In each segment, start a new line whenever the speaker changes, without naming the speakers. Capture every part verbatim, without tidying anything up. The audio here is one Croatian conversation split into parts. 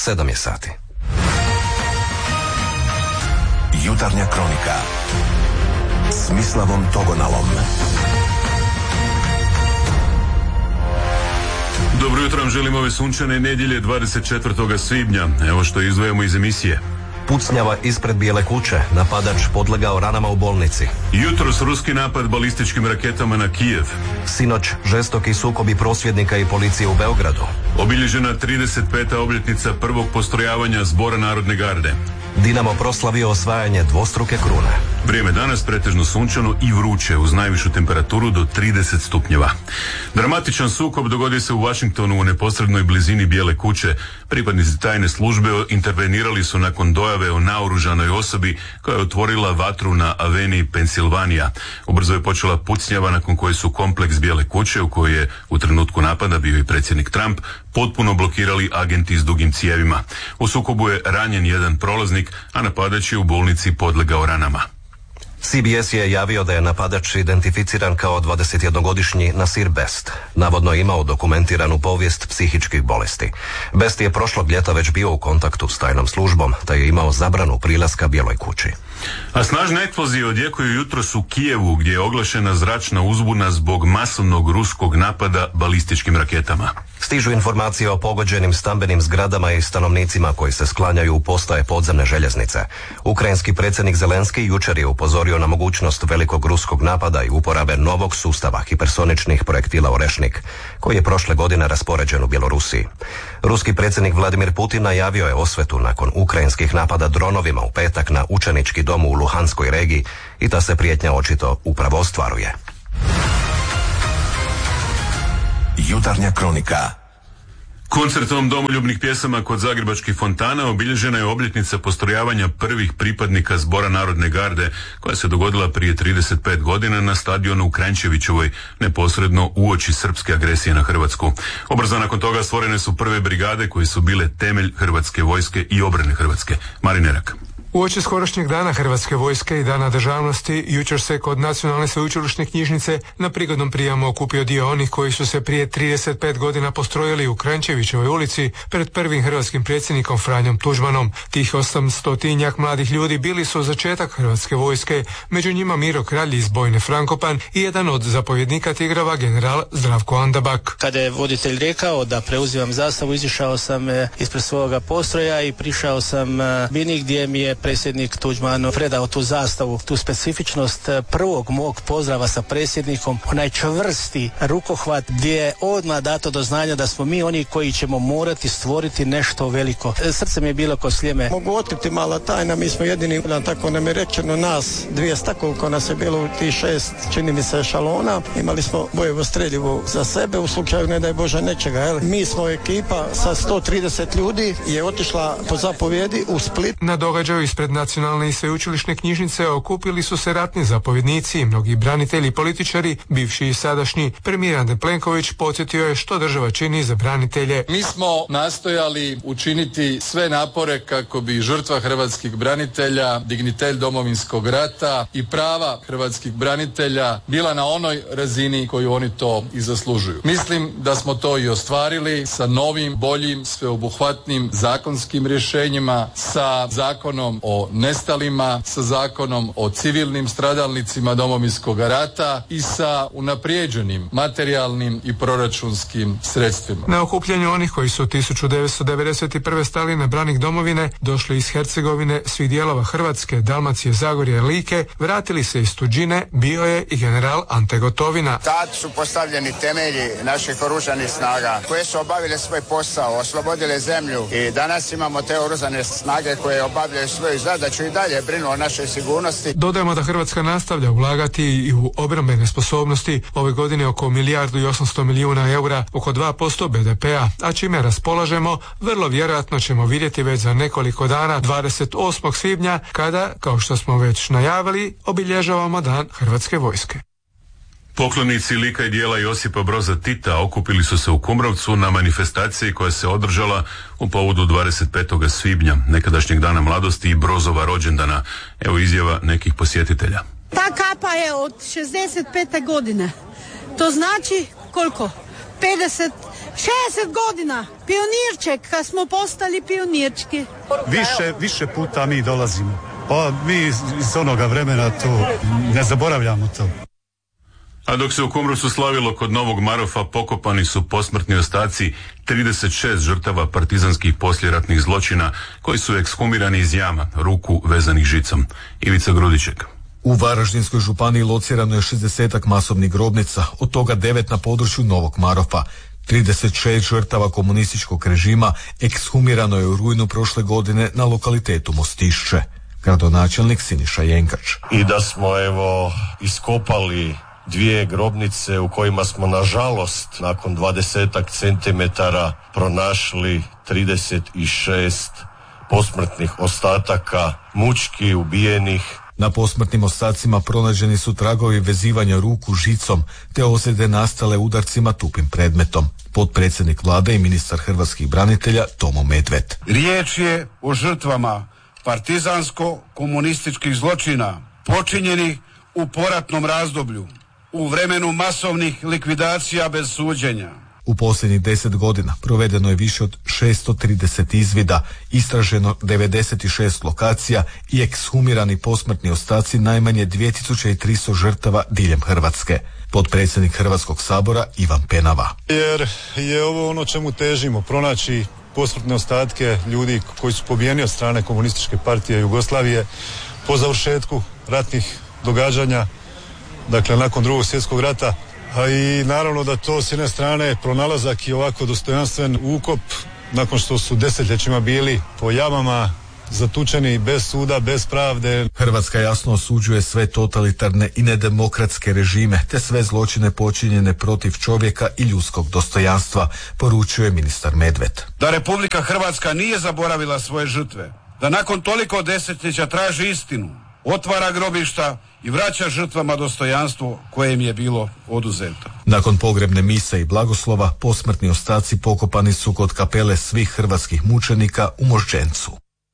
sedam je sati.
Jutarnja kronika s Mislavom Togonalom.
Dobro jutro vam želim ove sunčane nedjelje dvadeset četvrtog svibnja. Evo što izdvajamo iz emisije.
Pucnjava ispred Bijele kuće, napadač podlegao ranama u bolnici.
Jutros ruski napad balističkim raketama na Kijev.
Sinoć žestoki sukobi prosvjednika i policije u Beogradu.
Obilježena trideset peta obljetnica prvog postrojavanja Zbora narodne garde.
Dinamo proslavio osvajanje dvostruke krune.
Vrijeme danas pretežno sunčano i vruće uz najvišu temperaturu do trideset stupnjeva. Dramatičan sukob dogodio se u Washingtonu u neposrednoj blizini Bijele kuće. Pripadnici tajne službe intervenirali su nakon dojave o naoružanoj osobi koja je otvorila vatru na aveniji Pensilvanija. Ubrzo je počela pucnjava nakon koje su kompleks Bijele kuće, u kojoj je u trenutku napada bio i predsjednik Trump, potpuno blokirali agenti s dugim cijevima. U sukobu je ranjen jedan prolaznik, a napadač je u bolnici podlegao ranama.
C B S je javio da je napadač identificiran kao dvadesetjednogodišnji Nasir Best. Navodno je imao dokumentiranu povijest psihičkih bolesti. Best je prošlog ljeta već bio u kontaktu s tajnom službom, te je imao zabranu prilaska Bijeloj kući.
A snažne eksplozije odjekuju jutros u Kijevu, gdje je oglašena zračna uzbuna zbog masovnog ruskog napada balističkim raketama.
Stižu informacije o pogođenim stambenim zgradama i stanovnicima koji se sklanjaju u postaje podzemne željeznice. Ukrajinski predsjednik Zelenski jučer je upozorio na mogućnost velikog ruskog napada i uporabe novog sustava hipersoničnih projektila Orešnik, koji je prošle godine raspoređen u Bjelorusiji. Ruski predsjednik Vladimir Putin najavio je osvetu nakon ukrajinskih napada dronovima u petak na učenički dom u Luhanskoj regiji i ta se prijetnja očito upravo ostvaruje.
Jutarnja kronika.
Koncertom domoljubnih pjesama kod zagrebačkih fontana obilježena je obljetnica postrojavanja prvih pripadnika Zbora narodne garde, koja se dogodila prije trideset pet godina na stadionu u Kranjčevićevoj, neposredno uoči srpske agresije na Hrvatsku. Ubrzo nakon toga stvorene su prve brigade koje su bile temelj Hrvatske vojske i obrane Hrvatske. Marin Erak.
Uoči skorašnjeg dana Hrvatske vojske i Dana državnosti, jučer se kod Nacionalne sveučilišne knjižnice na prigodnom prijemu okupio dio onih koji su se prije trideset pet godina postrojili u Kranjčevićevoj ulici pred prvim hrvatskim predsjednikom Franjom Tuđmanom. Tih osamstotinjak mladih ljudi bili su začetak Hrvatske vojske, među njima Miro Kralj iz bojne Frankopan i jedan od zapovjednika Tigrova, general Zdravko Andabak.
Kada je voditelj rekao da preuzimam zastavu, izišao sam ispred svoga postroja i prišao sam bini gdje mi je predsjednik Tuđman predao tu zastavu, tu specifičnost prvog mog pozdrava sa predsjednikom, onaj čvrsti rukohvat gdje je odmah dato do znanja da smo mi oni koji ćemo morati stvoriti nešto veliko. Srce mi je bilo ko sljeme.
Mogu otkriti mala tajna, mi smo jedini, tako nam je rečeno, nas dvije koliko nas je bilo u tih šest, čini mi se, šalona. Imali smo bojevo streljivo za sebe u slučaju ne daj Bože nečega. Jel? Mi smo ekipa sa sto trideset ljudi je otišla po zapovjedi u Split.
Na događaju ispred Nacionalne i sveučilišne knjižnice okupili su se ratni zapovjednici i mnogi branitelji i političari, bivši i sadašnji. Premijer Andrej Plenković podsjetio je što država čini za branitelje.
Mi smo nastojali učiniti sve napore kako bi žrtva hrvatskih branitelja, dignitet Domovinskog rata i prava hrvatskih branitelja bila na onoj razini koju oni to i zaslužuju. Mislim da smo to i ostvarili sa novim, boljim, sveobuhvatnim zakonskim rješenjima, sa zakonom o nestalima, sa zakonom o civilnim stradalnicima Domovinskog rata i sa unaprijeđenim materijalnim i proračunskim sredstvima.
Na okupljanju onih koji su tisuću devetsto devedeset prve stali na branik domovine, došli iz Hercegovine, svih dijelova Hrvatske, Dalmacije, Zagorja i Like, vratili se iz tuđine, bio je i general Ante Gotovina.
Tad su postavljeni temelji naših oružanih snaga koje su obavile svoj posao, oslobodile zemlju i danas imamo te oružane snage koje obavljaju svoju zadaću i dalje brinu o našoj sigurnosti.
Dodajemo da Hrvatska nastavlja ulagati i u obrambene sposobnosti, ove godine oko milijardu i osamsto milijuna eura, oko dva posto be de pea, a čime raspolažemo, vrlo vjerojatno ćemo vidjeti već za nekoliko dana, dvadeset osmog svibnja, kada, kao što smo već najavili, obilježavamo Dan Hrvatske vojske.
Poklonici lika i djela Josipa Broza Tita okupili su se u Kumrovcu na manifestaciji koja se održala u povodu dvadeset petog svibnja, nekadašnjeg dana mladosti i Brozova rođendana. Evo izjava nekih posjetitelja.
Ta kapa je od šezdeset pete godine. To znači koliko? pedeset šezdeset godina, pionirček, kad smo postali pionirčki.
Više, više puta mi dolazimo. Pa mi iz, iz onoga vremena to ne zaboravljamo to.
A dok se u Kumrovcu slavilo kod Novog Marofa, pokopani su posmrtni ostaci trideset šest žrtava partizanskih poslijeratnih zločina koji su ekshumirani iz jama, ruku vezanih žicom. Ivica Grudiček.
U Varaždinskoj županiji locirano je šezdesetak masovnih grobnica, od toga devet na području Novog Marofa. trideset šest žrtava komunističkog režima ekshumirano je u rujnu prošle godine na lokalitetu Mostišće. Gradonačelnik Siniša Jenkač.
I da smo evo iskopali dvije grobnice u kojima smo nažalost nakon dvadesetak centimetara pronašli trideset šest posmrtnih ostataka mučki ubijenih.
Na posmrtnim ostacima pronađeni su tragovi vezivanja ruku žicom te ozljede nastale udarcima tupim predmetom. Potpredsjednik vlade i ministar hrvatskih branitelja Tomo Medved.
Riječ je o žrtvama partizansko-komunističkih zločina počinjenih u poratnom razdoblju, u vremenu masovnih likvidacija bez suđenja.
U posljednjih deset godina provedeno je više od šesto trideset izvida, istraženo devedeset šest lokacija i ekshumirani posmrtni ostaci najmanje dvije tisuće tristo žrtava diljem Hrvatske. Potpredsjednik Hrvatskog sabora Ivan Penava.
Jer je ovo ono čemu težimo, pronaći posmrtne ostatke ljudi koji su pobijeni od strane komunističke partije Jugoslavije po završetku ratnih događanja, dakle nakon Drugog svjetskog rata. A i naravno da to s jedne strane pronalazak i ovako dostojanstven ukop nakon što su desetljećima bili po jamama zatučeni bez suda, bez pravde.
Hrvatska jasno osuđuje sve totalitarne i nedemokratske režime te sve zločine počinjene protiv čovjeka i ljudskog dostojanstva, poručuje ministar Medved.
Da Republika Hrvatska nije zaboravila svoje žrtve, da nakon toliko desetljeća traži istinu, otvara grobišta i vraća žrtvama dostojanstvo koje im je bilo oduzeto.
Nakon pogrebne mise i blagoslova, posmrtni ostaci pokopani su kod kapele svih hrvatskih mučenika u Moždžencu.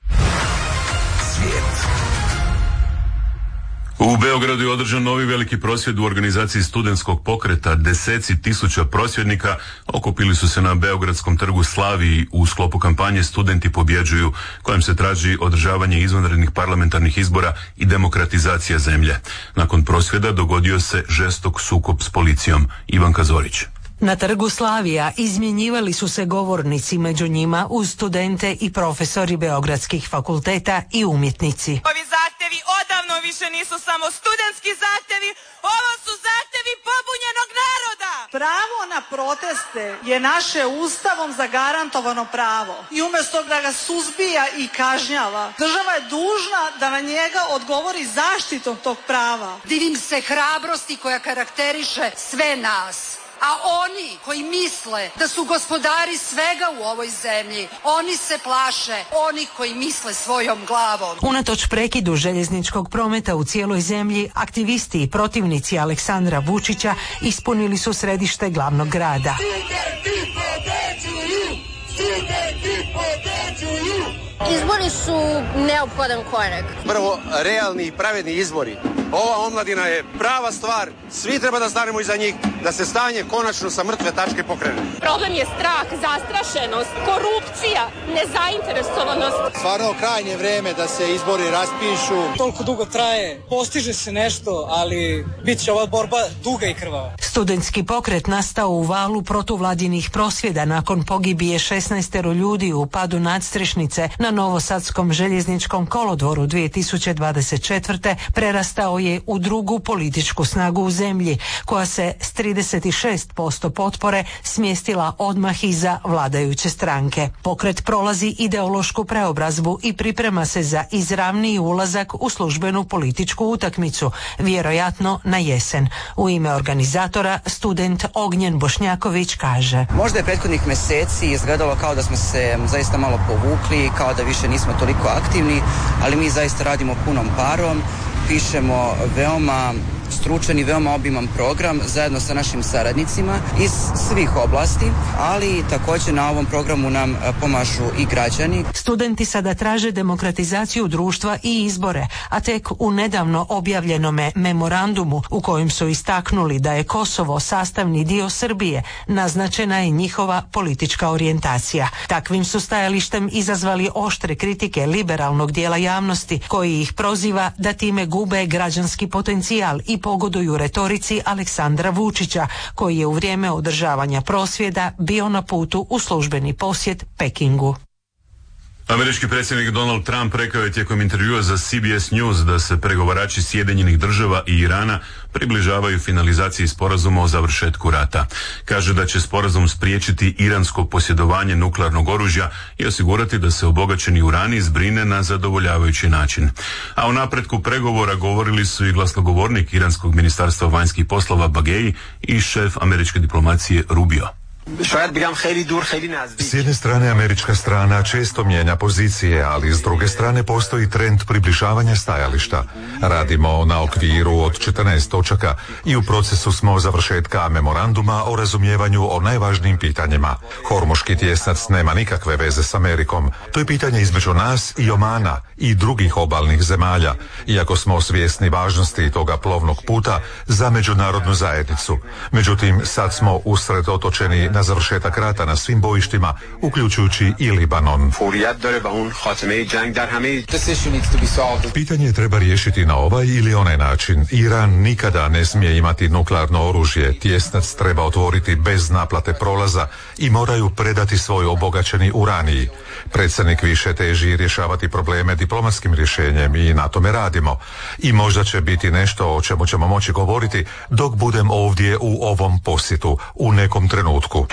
U Beogradu je održan novi veliki prosvjed u organizaciji studentskog pokreta. Deseci tisuća prosvjednika okupili su se na Beogradskom trgu Slaviji u sklopu kampanje Studenti pobjeđuju, kojem se traži održavanje izvanrednih parlamentarnih izbora i demokratizacija zemlje. Nakon prosvjeda dogodio se žestok sukob s policijom. Ivanka Zorić.
Na trgu Slavija izmjenjivali su se govornici, među njima uz studente i profesori beogradskih fakulteta i umjetnici.
Ovi zahtjevi odavno više nisu samo studentski zahtjevi, ovo su zahtjevi pobunjenog naroda.
Pravo na proteste je naše ustavom zagarantovano pravo i umjesto da ga suzbija i kažnjava, država je dužna da na njega odgovori zaštitom tog prava.
Divim se hrabrosti koja karakteriše sve nas. A oni koji misle da su gospodari svega u ovoj zemlji, oni se plaše, oni koji misle svojom glavom.
Unatoč prekidu željezničkog prometa u cijeloj zemlji, aktivisti i protivnici Aleksandra Vučića ispunili su središte glavnog grada.
Izbori su neophodan korak.
Prvo, realni i pravedni izbori. Ova omladina je prava stvar, svi treba da stanemo iza njih, da se stanje konačno sa mrtve tačke pokrene.
Problem je strah, zastrašenost, korupcija, nezainteresovanost.
Stvarno krajnje vreme da se izbori raspišu.
Toliko dugo traje, postiže se nešto, ali bit će ova borba duga i krvava.
Studentski pokret nastao u valu protuvladinih prosvjeda nakon pogibije šesnaestero ljudi u padu nadstrešnice na Novosadskom željezničkom kolodvoru dvije tisuće dvadeset četvrte prerastao je u drugu političku snagu u zemlji, koja se s trideset šest posto potpore smjestila odmah iza vladajuće stranke. Pokret prolazi ideološku preobrazbu i priprema se za izravniji ulazak u službenu političku utakmicu, vjerojatno na jesen. U ime organizatora student Ognjen Bošnjaković kaže:
Možda je prethodnih mjeseci izgledalo kao da smo se zaista malo povukli, kao da više nismo toliko aktivni, ali mi zaista radimo punom parom, pišemo veoma stručan i veoma obiman program zajedno sa našim saradnicima iz svih oblasti, ali također na ovom programu nam pomažu i građani.
Studenti sada traže demokratizaciju društva i izbore, a tek u nedavno objavljenome memorandumu u kojem su istaknuli da je Kosovo sastavni dio Srbije, naznačena je njihova politička orijentacija. Takvim su stajalištem izazvali oštre kritike liberalnog dijela javnosti, koji ih proziva da time gube građanski potencijal i pogoduju retorici Aleksandra Vučića, koji je u vrijeme održavanja prosvjeda bio na putu u službeni posjet Pekingu.
Američki predsjednik Donald Trump rekao je tijekom intervjua za C B S News da se pregovarači Sjedinjenih država i Irana približavaju finalizaciji sporazuma o završetku rata. Kaže da će sporazum spriječiti iransko posjedovanje nuklearnog oružja i osigurati da se obogaćeni urani zbrine na zadovoljavajući način. A o napretku pregovora govorili su i glasnogovornik Iranskog ministarstva vanjskih poslova Bagei i šef američke diplomacije Rubio.
S jedne strane američka strana često mijenja pozicije, ali s druge strane postoji trend približavanja stajališta. Radimo na okviru od četrnaest točaka i u procesu smo završetka memoranduma o razumijevanju o najvažnijim pitanjima. Hormuški tjesnac nema nikakve veze s Amerikom. To je pitanje između nas i Omana i drugih obalnih zemalja, iako smo svjesni važnosti toga plovnog puta za međunarodnu zajednicu. Međutim, sad smo usredotočeni na završetak rata na svim bojištima, uključujući i Libanon. Pitanje treba riješiti na ovaj ili onaj način. Iran nikada ne smije imati nuklearno oružje. Tjesnac treba otvoriti bez naplate prolaza i moraju predati svoj obogaćeni uranij. Predsjednik više teži rješavati probleme diplomatskim rješenjem i na tome radimo. I možda će biti nešto o čemu ćemo moći govoriti dok budem ovdje u ovom posjetu u nekom trenutku.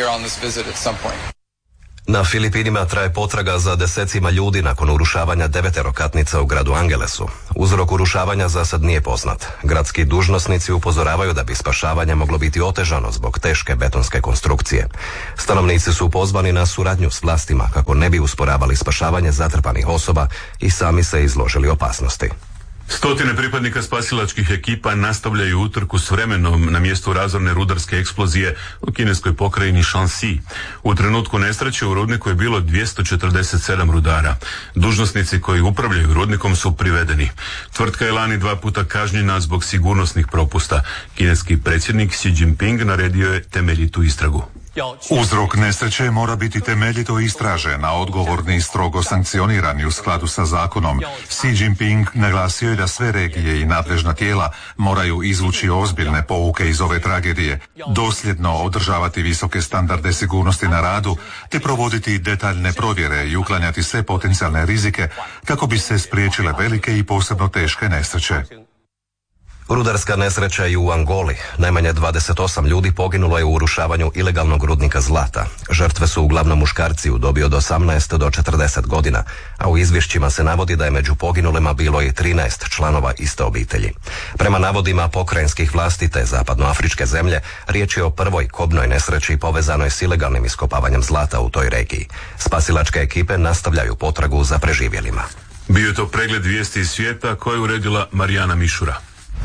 Na Filipinima traje potraga za desecima ljudi nakon urušavanja deveterokatnica u gradu Angelesu. Uzrok urušavanja za sad nije poznat. Gradski dužnosnici upozoravaju da bi spašavanje moglo biti otežano zbog teške betonske konstrukcije. Stanovnici su pozvani na suradnju s vlastima kako ne bi usporavali spašavanje zatrpanih osoba i sami se izložili opasnosti.
Stotine pripadnika spasilačkih ekipa nastavljaju utrku s vremenom na mjestu razorne rudarske eksplozije u kineskoj pokrajini Shanxi. U trenutku nesreće u rudniku je bilo dvjesto četrdeset sedam rudara. Dužnosnici koji upravljaju rudnikom su privedeni. Tvrtka je lani dva puta kažnjena zbog sigurnosnih propusta. Kineski predsjednik Xi Jinping naredio je temeljitu istragu.
Uzrok nesreće mora biti temeljito istražen, a odgovorni strogo sankcionirani u skladu sa zakonom. Xi Jinping naglasio je da sve regije i nadležna tijela moraju izvući ozbiljne pouke iz ove tragedije, dosljedno održavati visoke standarde sigurnosti na radu, te provoditi detaljne provjere i uklanjati sve potencijalne rizike kako bi se spriječile velike i posebno teške nesreće.
Rudarska nesreća i u Angoli. Najmanje dvadeset osam ljudi poginulo je u urušavanju ilegalnog rudnika zlata. Žrtve su uglavnom muškarci u dobi od osamnaest do četrdeset godina, a u izvješćima se navodi da je među poginulima bilo i trinaest članova iste obitelji. Prema navodima pokrajinskih vlasti te zapadnoafričke zemlje, riječ je o prvoj kobnoj nesreći povezanoj s ilegalnim iskopavanjem zlata u toj regiji. Spasilačke ekipe nastavljaju potragu za preživjelima.
Bio je to pregled vijesti iz svijeta koje je uredila Marijana Mišura.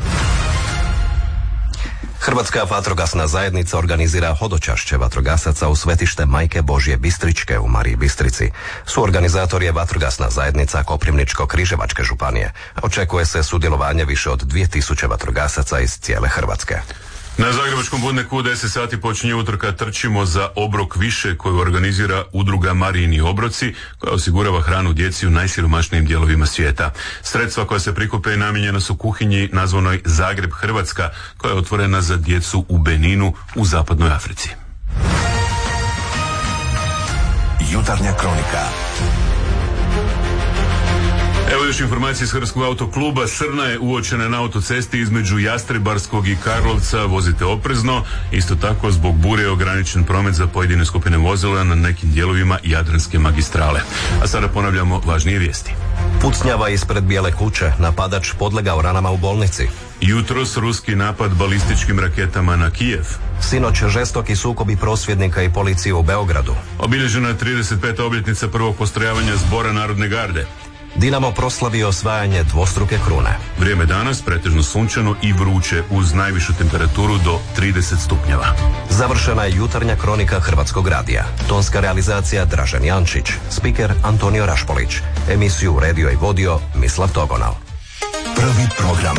Hrvatska vatrogasna zajednica organizira hodočašće vatrogasaca u svetište Majke Božje Bistričke u Mariji Bistrici. Suorganizator je vatrogasna zajednica Koprivničko-križevačke županije. Očekuje se sudjelovanje više od dvije tisuće vatrogasaca iz cijele Hrvatske.
Na Zagrebačkom Budneku u deset sati počinje utrka Trčimo za obrok više koju organizira udruga Marijini obroci koja osigurava hranu djeci u najsiromašnijim dijelovima svijeta. Sredstva koja se prikupe namijenjena su kuhinji nazvanoj Zagreb Hrvatska koja je otvorena za djecu u Beninu u zapadnoj Africi.
Jutarnja kronika.
Evo još informacije iz Hrvatskog autokluba. Srna je uočena na autocesti između Jastrebarskog i Karlovca. Vozite oprezno. Isto tako zbog bure je ograničen promet za pojedine skupine vozila na nekim dijelovima Jadranske magistrale. A sada ponavljamo važnije vijesti.
Pucnjava ispred Bijele kuće. Napadač podlegao ranama u bolnici.
Jutros ruski napad balističkim raketama na Kijev.
Sinoć žestoki sukobi prosvjednika i policije u Beogradu.
Obilježena je trideset peta obljetnica prvog postrojavanja Zbora Narodne garde.
Dinamo proslavio osvajanje dvostruke krune.
Vrijeme danas pretežno sunčano i vruće uz najvišu temperaturu do trideset stupnjeva.
Završena je jutarnja kronika Hrvatskog radija. Tonska realizacija Dražen Jančić, spiker Antonio Rašpolić. Emisiju uredio i vodio Mislav Togonal.
Prvi program.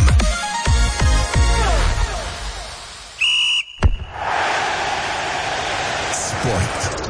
Sport.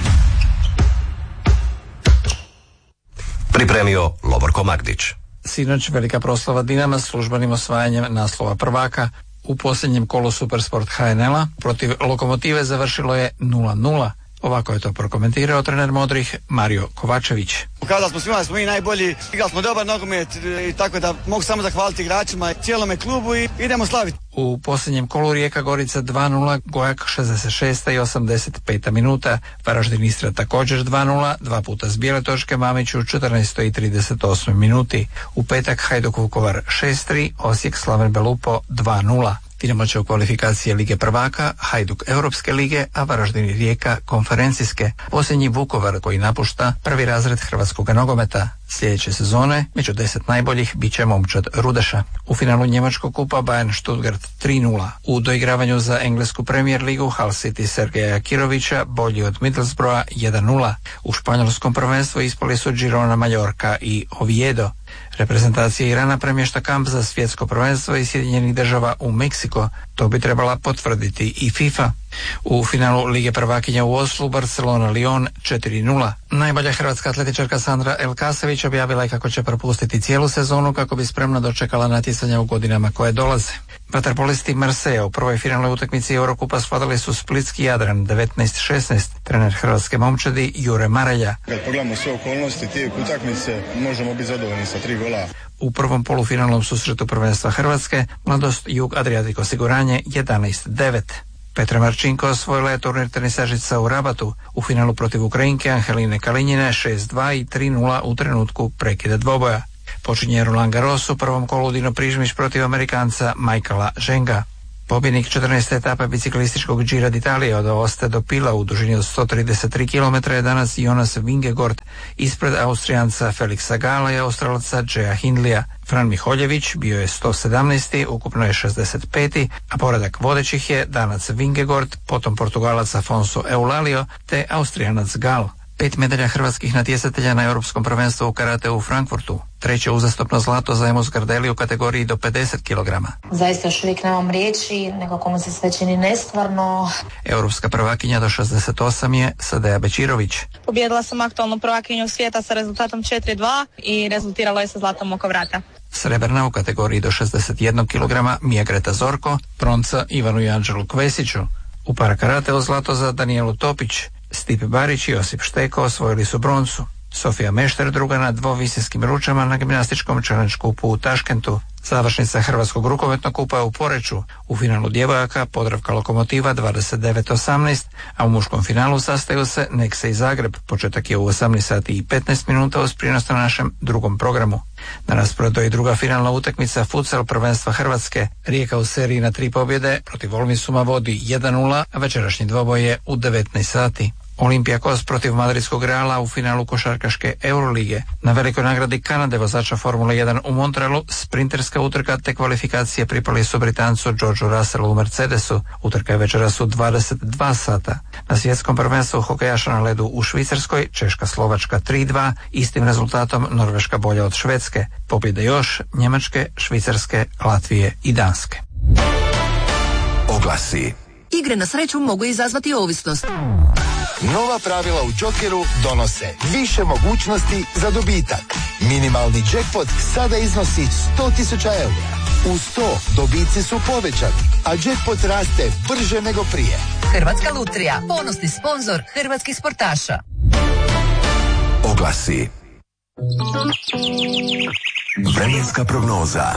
Pripremio Lovorko Magdić.
Sinoć velika proslava Dinama s službenim osvajanjem naslova prvaka. U posljednjem kolu Supersport H N L-a protiv Lokomotive završilo je nula nula. Ovako je to prokomentirao trener modrih Mario Kovačević.
Pokazali smo svima da smo mi najbolji, igrali smo dobar nogomet i tako da mogu samo zahvaliti igračima i cijelome klubu i idemo slaviti.
U posljednjem kolu Rijeka Gorica dva nula, Gojak šezdeset šesta i osamdeset peta minuta, Varaždin Istra također dva nula, dva puta s bijele točke Mamić u četrnaestoj i trideset osmoj minuti. U petak Hajduk Vukovar šest tri, Osijek Slaven Belupo dva nula. Dinamo će u kvalifikacije Lige prvaka, Hajduk Europske lige, a Varaždin i Rijeka konferencijske. Posljednji Vukovar koji napušta prvi razred hrvatskog nogometa. Sljedeće sezone među deset najboljih bit će momčad Rudeša. U finalu njemačkog kupa Bayern Stuttgart tri nula. U doigravanju za englesku Premier ligu Hull City Sergeja Kirovića bolji od Middlesbrougha jedan nula. U španjolskom prvenstvu ispali su Girona, Mallorca i Oviedo. Reprezentacija Irana premješta kamp za svjetsko prvenstvo iz Sjedinjenih država u Meksiko. To bi trebala potvrditi i FIFA. U finalu Lige prvakinja u Oslu Barcelona Lyon četiri nula. Najbolja hrvatska atletičarka Sandra Elkasević objavila je kako će propustiti cijelu sezonu kako bi spremno dočekala natjecanja u godinama koje dolaze. Vaterpolisti Marseja u prvoj finalnoj utakmici Eurokupa svladali su splitski Jadran devetnaest šesnaest. Trener hrvatske momčadi Jure Marelja.
Kad pogledamo sve okolnosti tijek utakmice, možemo biti zadovoljni sa tri gola.
U prvom polufinalnom susretu prvenstva Hrvatske Mladost Jug Adriatic osiguranje jedanaest devet. Petra Marčinko osvojila je turnir tenisažica u Rabatu u finalu protiv Ukrajinke Angeline Kalinjine šest dva i tri nula u trenutku prekida dvoboja. Počinje Roland Garros u prvom kolu Dino Prižmić protiv Amerikanca Michaela Ženga. Pobjednik četrnaeste etape biciklističkog Gira d'Italia od Aoste do Pila u dužini od sto trideset tri kilometra je danas Jonas Vingegaard ispred Austrijanca Felixa Gala i Australca Jaya Hindleya. Fran Miholjević bio je sto sedamnaesti, ukupno je šezdeset peti, a poredak vodećih je Danac Vingegaard, potom Portugalac Afonso Eulalio te Austrijanac Gal. Pet medalja hrvatskih natjecatelja na Europskom prvenstvu u karate u Frankfurtu. Treće uzastopno zlato za Emus Gardeli u kategoriji do pedeset kilograma.
Zaista još uvijek nemam riječi, nekako mi se sve čini nestvarno.
Europska prvakinja do šezdeset osam je Sadeja Bečirović.
Pobijedila sam aktualnu prvakinju svijeta sa rezultatom četiri dva i rezultiralo je sa zlatom oko vrata.
Srebrna u kategoriji do šezdeset jedan kilograma Mija Greta Zorko, bronca Ivanu i Anđelu Kvesiću. U parakarateu zlato za Danijelu Topić. Stipe Barić i Josip Šteko osvojili su broncu. Sofija Mešter druga na dvovisinjskim ručama na gimnastičkom challenge kupu u Taškentu. Završnica Hrvatskog rukometnog kupa je u Poreču. U finalu djevojaka Podravka Lokomotiva dvadeset devet osamnaest, a u muškom finalu sastaju se Nekse i Zagreb. Početak je u osamnaest sati i petnaest minuta uz prijenos na našem drugom programu. Na rasporedu je druga finalna utakmica futsal prvenstva Hrvatske. Rijeka u seriji na tri pobjede protiv Olmisuma vodi jedan nula, a večerašnji dvoboj je u devetnaest sati. Olimpijakos protiv Madridskog Reala u finalu košarkaške Eurolige. Na velikoj nagradi Kanade vozača Formule jedan u Montrealu sprinterska utrka te kvalifikacije pripali su Britancu Georgeu Russellu u Mercedesu. Utrka je večeras u dvadeset dva sata. Na svjetskom prvenstvu hokejaša na ledu u Švicarskoj Češka Slovačka tri dva, istim rezultatom Norveška bolja od Švedske. Pobjede još Njemačke, Švicarske, Latvije i Danske.
Oglasi.
Igre na sreću mogu izazvati ovisnost.
Nova pravila u Jokeru donose više mogućnosti za dobitak. Minimalni jackpot sada iznosi sto tisuća eura. Uz to dobici su povećani, a jackpot raste brže nego prije.
Hrvatska lutrija, ponosni sponzor hrvatskih sportaša.
Oglasi. Vremenska prognoza.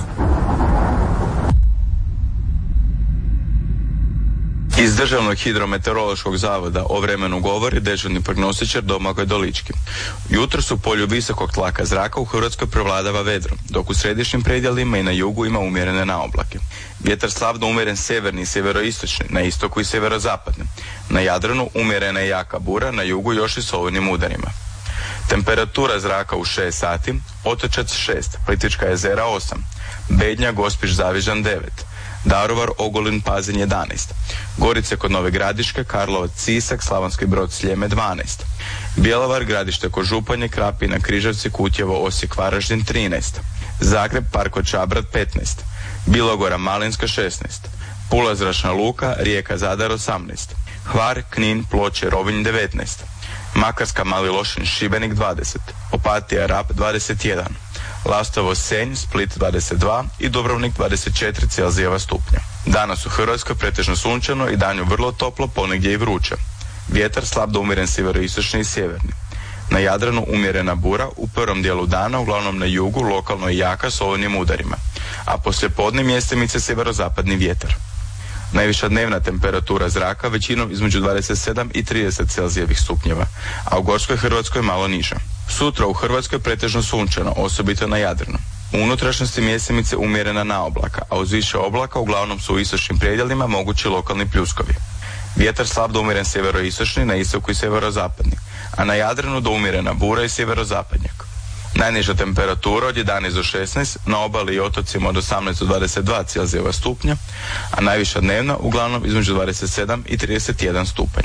Iz Državnog hidrometeorološkog zavoda o vremenu govori dežurni prognostičar Domagoj Dolički. Jutro su u polju visokog tlaka zraka u Hrvatskoj prevladava vedro, dok u središnjim predjelima i na jugu ima umjerene naoblake. Vjetar slabno umjeren sjeverni i sjeveroistočni, na istoku i sjeverozapadni. Na Jadranu umjerena je jaka bura, na jugu još i s olujnim udarima. Temperatura zraka u šest sati, Otočac šest, Plitvička jezera osam, Bednja, Gospić, Zavižan devet, Daruvar, Ogulin, Pazin jedanaest, Gorice kod Nove Gradiške, Karlovac, Sisak, Slavonski Brod, Sljeme dvanaest, Bjelovar, Gradište kod Županje, Krapina, Križevci, Kutjevo, Osijek, Varaždin trinaest, Zagreb, Park kod Čabrad petnaest, Bilogora, Malinska šesnaest, Pula, Zračna luka, Rijeka, Zadar osamnaest, Hvar, Knin, Ploče, Rovinj devetnaest, Makarska, Mali Lošinj, Šibenik dvadeset, Opatija, Rab dvadeset jedan, Lastovo, Senj, Split dvadeset dva i Dubrovnik dvadeset četiri Celzijeva stupnja. Danas u Hrvatskoj pretežno sunčano i danju vrlo toplo, ponegdje i vruće. Vjetar slab do umjeren sjeveroistočni i sjeverni. Na Jadranu umjerena bura, u prvom dijelu dana, uglavnom na jugu, lokalno i jaka s olujnim udarima, a poslijepodne mjestimice sjeverozapadni vjetar. Najviša dnevna temperatura zraka većinom između dvadeset sedam i trideset Celzijevih stupnjeva, a u Gorskoj Hrvatskoj malo niža. Sutra u Hrvatskoj pretežno sunčano, osobito na Jadranu. U unutrašnjosti mjestimice umjerena naoblaka, a uz više oblaka uglavnom su u istočnim predjelima mogući lokalni pljuskovi. Vjetar slab do umjeren sjeveroistočni, na istoku i sjeverozapadni, a na Jadranu do umjerena bura i sjeverozapadnjak. Najniža temperatura od jedanaest do šesnaest, na obali i otocima od osamnaest do dvadeset dva Celzijeva stupnja, a najviša dnevna uglavnom između dvadeset sedam i trideset jedan stupanj.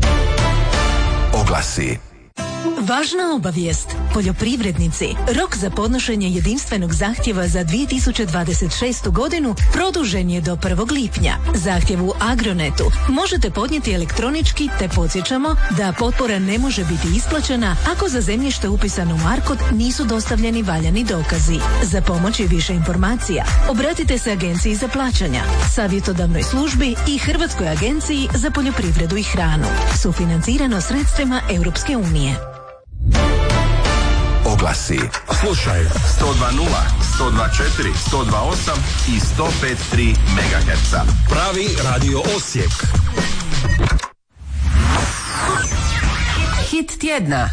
Oglasi.
Važna obavijest. Poljoprivrednici, rok za podnošenje jedinstvenog zahtjeva za dvije tisuće dvadeset šestu godinu produžen je do prvog lipnja. Zahtjev u Agronetu možete podnijeti elektronički, te podsjećamo da potpora ne može biti isplaćena ako za zemljište upisano u Arkod nisu dostavljeni valjani dokazi. Za pomoć i više informacija obratite se Agenciji za plaćanja, savjetodavnoj službi i Hrvatskoj agenciji za poljoprivredu i hranu. Sufinancirano sredstvima Europske unije.
Oglasi.
Slušaj sto dva nula, sto dva četiri, sto dva osam i sto pet tri megaherca. Pravi radio Osijek.
Hit tjedna.